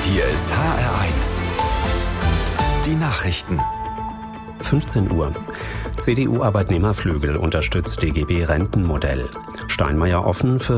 Hier ist HR1. Die Nachrichten. 15 Uhr. CDU-Arbeitnehmerflügel unterstützt DGB-Rentenmodell. Steinmeier offen für